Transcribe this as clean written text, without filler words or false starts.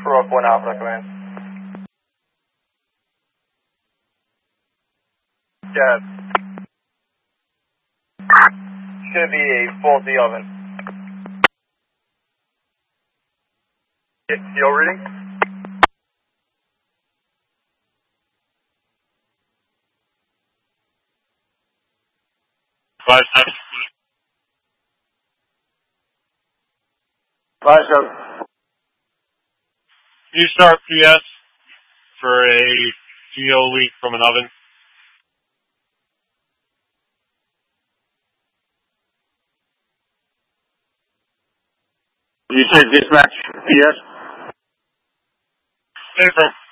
Rook 1 Alpha, command. Yeah. Should be a faulty oven. Steel reading? Five seven. 5-7. You start PS for a CO leak from an oven. You said dispatch PS? Affirm.